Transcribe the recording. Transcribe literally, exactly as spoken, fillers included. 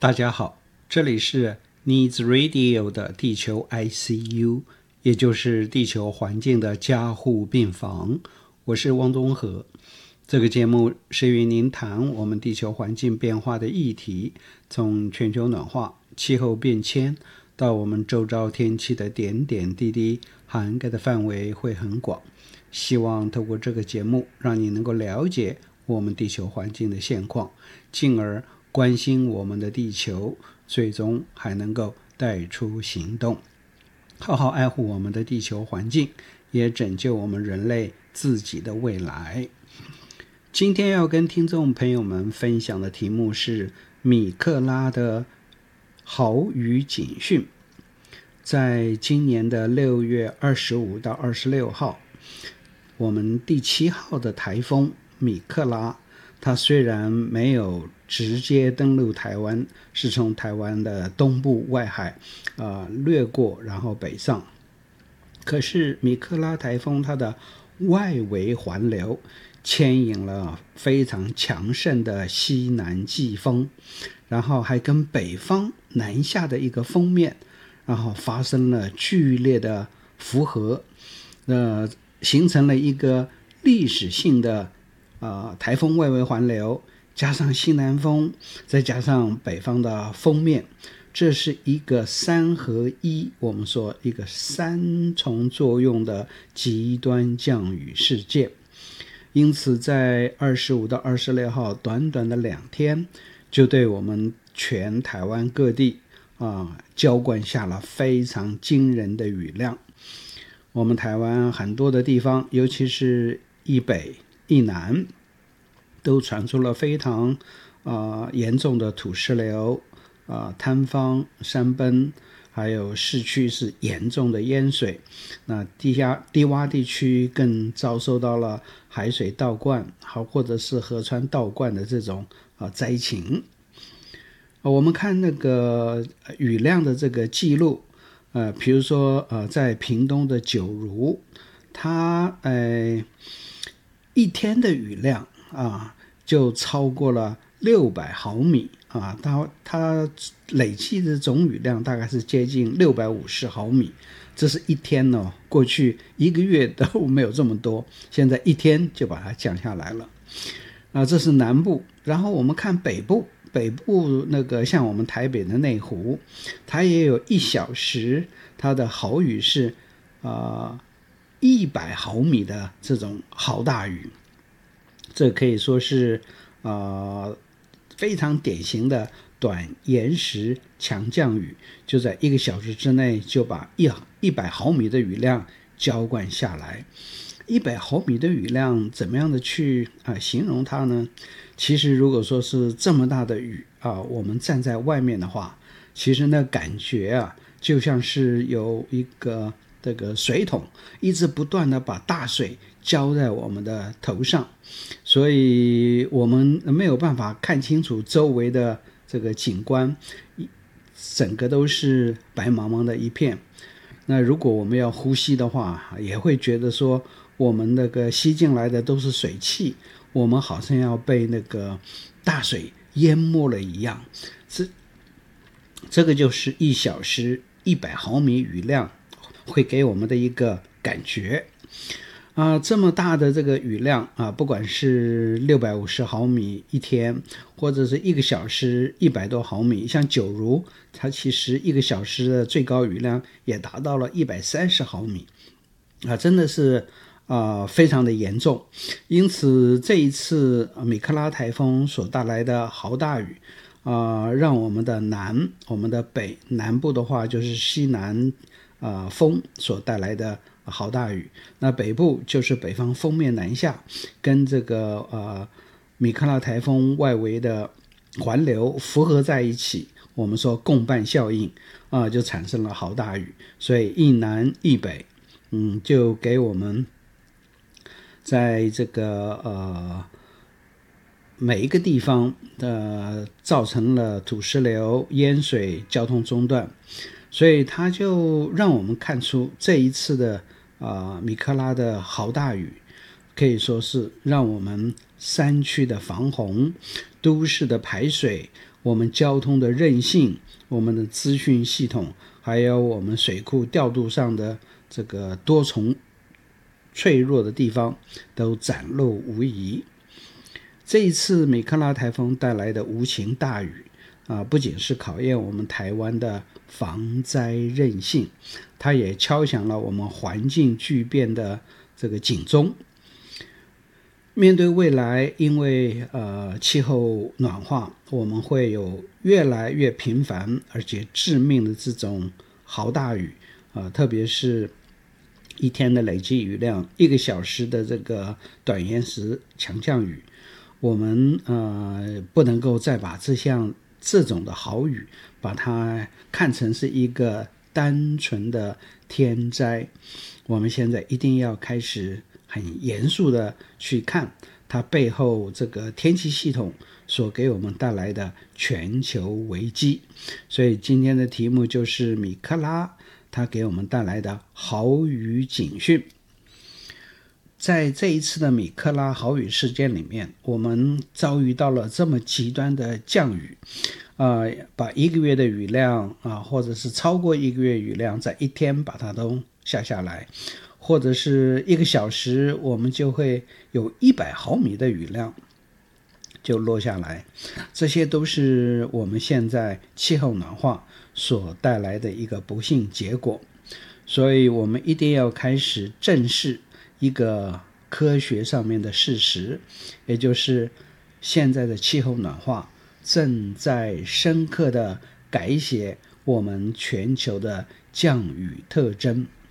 大家好，这里是 Needs Radio 的地球 I C U， 也就是地球环境的加护病房。我是汪东和。这个节目是与您谈我们地球环境变化的议题，从全球暖化、气候变迁到我们周遭天气的点点滴滴，涵盖的范围会很广。希望透过这个节目，让你能够了解我们地球环境的现况，进而关心我们的地球，最终还能够带出行动，好好爱护我们的地球环境，也拯救我们人类自己的未来。今天要跟听众朋友们分享的题目是米克拉的豪雨警讯。在今年的六月二十五到二十六号，我们第七号的台风米克拉，它虽然没有直接登陆台湾，是从台湾的东部外海、呃、掠过然后北上，可是米克拉台风它的外围环流牵引了非常强盛的西南季风，然后还跟北方南下的一个锋面，然后发生了剧烈的符合，呃，形成了一个历史性的呃台风外围环流，加上西南风，再加上北方的锋面，这是一个三合一，我们说一个三重作用的极端降雨事件。因此在二十五到二十六号短短的两天，就对我们全台湾各地啊浇灌下了非常惊人的雨量。我们台湾很多的地方，尤其是以北以南，都传出了非常呃严重的土石流、呃坍方、山崩，还有市区是严重的淹水。那地下低洼地区更遭受到了海水倒灌，好或者是河川倒灌的这种呃灾情。呃我们看那个雨量的这个记录，呃，比如说呃在屏东的九如，它呃一天的雨量啊就超过了六百毫米啊，它它累计的总雨量大概是接近六百五十毫米，这是一天哦，过去一个月都没有这么多，现在一天就把它降下来了。啊，这是南部。然后我们看北部，北部那个像我们台北的内湖，它也有一小时它的豪雨是啊一百毫米的这种豪大雨，这可以说是呃非常典型的短延时强降雨，就在一个小时之内就把一一百毫米的雨量浇灌下来。一百毫米的雨量怎么样的去啊、呃、形容它呢？其实如果说是这么大的雨啊，我们站在外面的话，其实那感觉啊，就像是有一个这个水桶一直不断的把大水浇在我们的头上，所以我们没有办法看清楚周围的这个景观，整个都是白茫茫的一片。那如果我们要呼吸的话，也会觉得说我们那个吸进来的都是水汽，我们好像要被那个大水淹没了一样。这这个就是一小时一百毫米雨量会给我们的一个感觉啊、呃，这么大的这个雨量啊，不管是六百五十毫米一天，或者是一个小时一百多毫米，像九如，它其实一个小时的最高雨量也达到了一百三十毫米啊，真的是啊、呃、非常的严重。因此这一次米克拉台风所带来的豪大雨啊、呃，让我们的南、我们的北南部的话，就是西南啊、呃、风所带来的豪大雨，那北部就是北方锋面南下，跟这个呃米克拉台风外围的环流符合在一起，我们说共伴效应啊、呃，就产生了豪大雨。所以一南一北，嗯，就给我们在这个呃每一个地方呃造成了土石流、淹水、交通中断，所以它就让我们看出这一次的啊、呃、米克拉的豪大雨，可以说是让我们山区的防洪、都市的排水， 我们交通的韧性、我们的资讯系统，还有我们水库调度上的这个多重脆弱的地方都展露无遗。这一次米克拉台风带来的无情大雨啊，不仅是考验我们台湾的防灾韧性，它也敲响了我们环境巨变的这个警钟。面对未来，因为呃气候暖化，我们会有越来越频繁而且致命的这种豪大雨，呃，特别是一天的累积雨量，一个小时的这个短延时强降雨，我们呃不能够再把这项这种的豪雨把它看成是一个单纯的天灾，我们现在一定要开始很严肃的去看它背后这个天气系统所给我们带来的全球危机。所以今天的题目就是米克拉它给我们带来的豪雨警讯。在这一次的米克拉豪雨事件里面，我们遭遇到了这么极端的降雨，呃，把一个月的雨量啊，或者是超过一个月雨量，在一天把它都下下来，或者是一个小时我们就会有一百毫米的雨量就落下来，这些都是我们现在气候暖化所带来的一个不幸结果。所以我们一定要开始正视一个科学上面的事实，也就是现在的气候暖化正在深刻的改写我们全球的降雨特征。